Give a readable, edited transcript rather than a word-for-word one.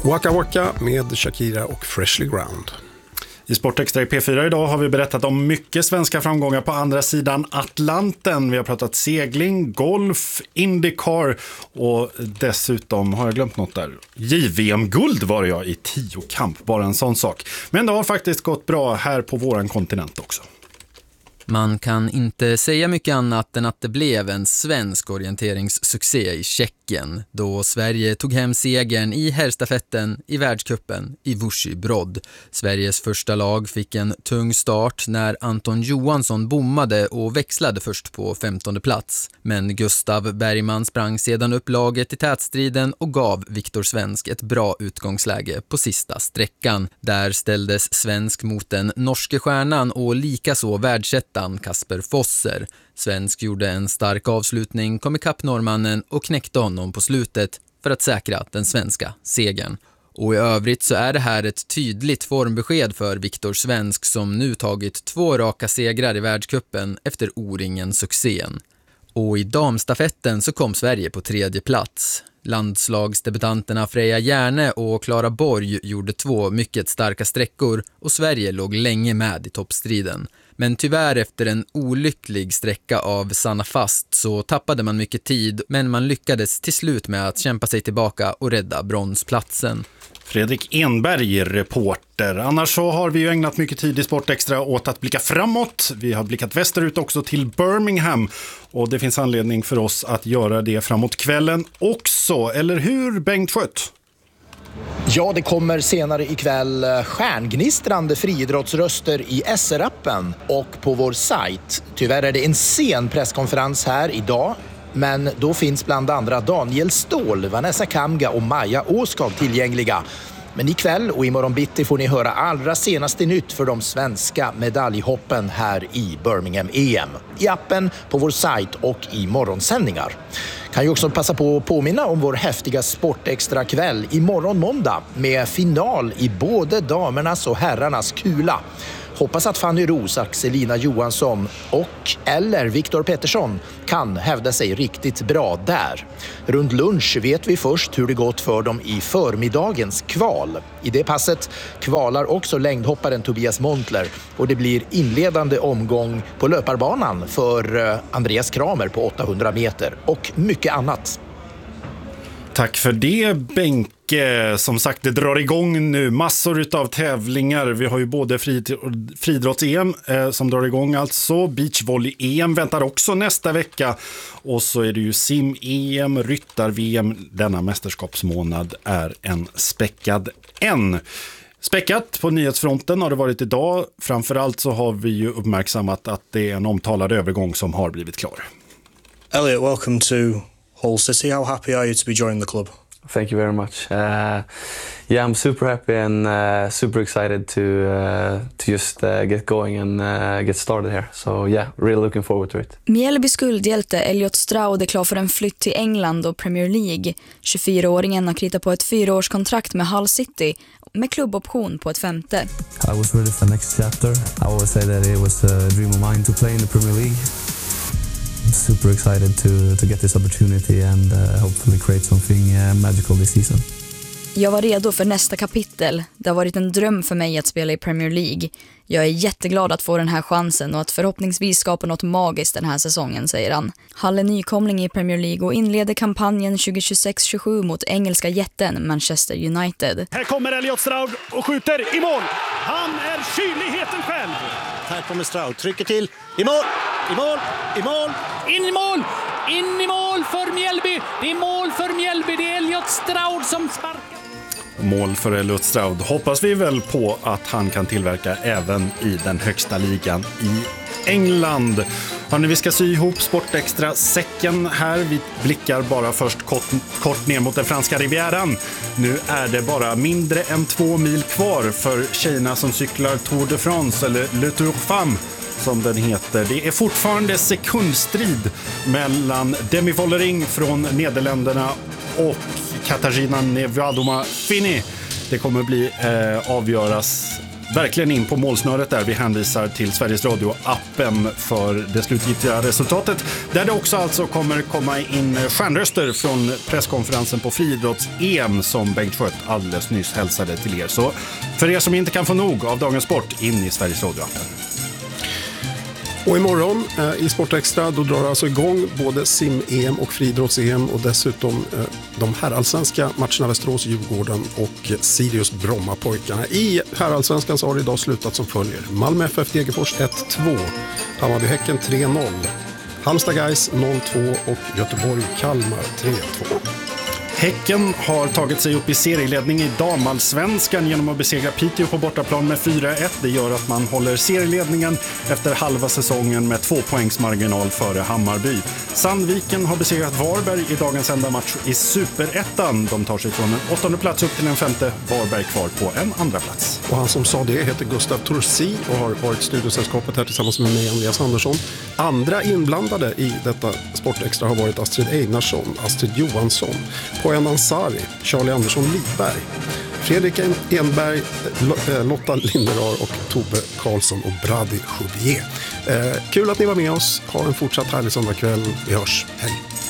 Waka Waka med Shakira och Freshly Ground. I Sportextra i P4 idag har vi berättat om mycket svenska framgångar på andra sidan Atlanten. Vi har pratat segling, golf, IndyCar och dessutom har jag glömt något där. JVM-guld var jag i 10 kamp, bara en sån sak. Men det har faktiskt gått bra här på våran kontinent också. Man kan inte säga mycket annat än att det blev en svensk orienteringssuccé i Tjeckien då Sverige tog hem segern i herrstafetten i världscupen i Vuši Brod. Sveriges första lag fick en tung start när Anton Johansson bommade och växlade först på 15:e plats. Men Gustav Bergman sprang sedan upp laget i tätstriden och gav Viktor Svensk ett bra utgångsläge på sista sträckan. Där ställdes Svensk mot den norske stjärnan och likaså världsettan Kasper Fosser. Svensk gjorde en stark avslutning, kom ikapp norrmannen och knäckte honom på slutet för att säkra den svenska segern. Och i övrigt så är det här ett tydligt formbesked för Viktor Svensk som nu tagit 2 raka segrar i världscupen efter O-ringen-succén. Och i damstafetten så kom Sverige på 3:e plats. Landslagsdebutanterna Freja Järne och Klara Borg gjorde 2 mycket starka sträckor och Sverige låg länge med i toppstriden. Men tyvärr efter en olycklig sträcka av Sanna Fast så tappade man mycket tid, men man lyckades till slut med att kämpa sig tillbaka och rädda bronsplatsen. Fredrik Enberg, reporter. Annars så har vi ju ägnat mycket tid i Sportextra åt att blicka framåt. Vi har blickat västerut också till Birmingham och det finns anledning för oss att göra det framåt kvällen också. Eller hur, Bengt Schött? Ja, det kommer senare ikväll stjärngnistrande friidrottsröster i SR-appen och på vår sajt. Tyvärr är det en sen presskonferens här idag. Men då finns bland andra Daniel Ståhl, Vanessa Kamga och Maja Åskag tillgängliga. Men ikväll och imorgon bitti får ni höra allra senaste nytt för de svenska medaljhoppen här i Birmingham EM. I appen, på vår sajt och i morgonsändningar. Kan ju också passa på att påminna om vår häftiga Sportextra kväll imorgon måndag med final i både damernas och herrarnas kula. Hoppas att Fanny Ros, Axelina Johansson och eller Viktor Pettersson kan hävda sig riktigt bra där. Runt lunch vet vi först hur det gått för dem i förmiddagens kval. I det passet kvalar också längdhopparen Tobias Montler och det blir inledande omgång på löparbanan för Andreas Kramer på 800 meter och mycket annat. Tack för det, Benke. Som sagt, det drar igång nu massor utav tävlingar. Vi har ju både friidrotts-EM som drar igång alltså. Beachvolley-EM väntar också nästa vecka. Och så är det ju sim-EM, ryttar-VM. Denna mästerskapsmånad är en späckad en. Späckat på nyhetsfronten har det varit idag. Framförallt så har vi ju uppmärksammat att det är en omtalad övergång som har blivit klar. Elliot, welcome to Hull City. How happy are you to be joining the club? Thank you very much. Yeah, I'm super happy and super excited to just get going and get started here. So yeah, really looking forward to it. Mjällbys guldhjälte Elliot Stroud är klar för en flytt till England och Premier League. 24-åringen har kritat på ett 4-årskontrakt med Hull City med klubboption på ett 5:e. I was ready for next chapter. I always say that it was a dream of mine to play in the Premier League. Super excited to get this opportunity and hopefully create something magical this season. Jag var redo för nästa kapitel. Det har varit en dröm för mig att spela i Premier League. Jag är jätteglad att få den här chansen och att förhoppningsvis skapa något magiskt den här säsongen, säger han. Hull är nykomling i Premier League och inleder kampanjen 2026-27 mot engelska jätten Manchester United. Här kommer Elliot Stroud och skjuter i mål. Han är kyligheten själv. Här kommer Stroud, trycker till. I mål! I mål! I mål! In i mål! In i mål för Mjällby! Det är mål för Mjällby, det är Elliot Stroud som sparkar. Mål för Elliot Stroud hoppas vi väl på att han kan tillverka även i den högsta ligan i England. Hörrni, vi ska sy ihop Sportextra säcken här. Vi blickar bara först kort ner mot den franska rivieran. Nu är det bara mindre än 2 mil kvar för tjejerna som cyklar Tour de France eller Le Tour Femme som den heter. Det är fortfarande sekundstrid mellan Demi Vollering från Nederländerna och Katarzyna Niewiadoma Fini. Det kommer bli avgöras verkligen in på målsnöret där. Vi hänvisar till Sveriges Radio-appen för det slutgiltiga resultatet. Där det också alltså kommer komma in stjärnröster från presskonferensen på friidrotts-EM som Bengt Schött alldeles nyss hälsade till er. Så för er som inte kan få nog av dagens sport, in i Sveriges Radio-appen. Och imorgon i Sportextra då drar alltså igång både sim-EM och friidrotts-EM och dessutom de herrallsvenska matcherna Västerås-Djurgården och Sirius-Brommapojkarna. I herrallsvenskan så har det idag slutat som följer. Malmö FF Degerfors 1-2, Hammarby-Häcken 3-0, Halmstad Guys 0-2 och Göteborg-Kalmar 3-2. Häcken har tagit sig upp i serieledning i damallsvenskan genom att besegra Piteå på bortaplan med 4-1. Det gör att man håller serieledningen efter halva säsongen med 2 poängs marginal före Hammarby. Sandviken har besegrat Varberg i dagens enda match i Superettan. De tar sig från en 8:e plats upp till en 5:e. Varberg kvar på en andra plats. Och han som sa det heter Gustav Torsi och har varit studiosällskapet här tillsammans med mig, Andreas Andersson. Andra inblandade i detta Sportextra har varit Astrid Einarsson, Astrid Johansson, Poen Ansari, Charlie Andersson Lidberg, Fredrik Enberg, Lotta Linderar och Tove Karlsson och Brady Chouvier. Kul att ni var med oss. Ha en fortsatt härlig söndagkväll. Vi hörs. Hej!